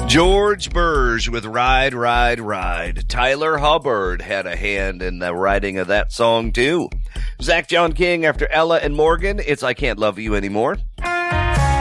George Burge with Ride, Ride, Ride. Tyler Hubbard had a hand in the writing of that song, too. Zach John King after Ella and Morgan. It's I Can't Love You Anymore.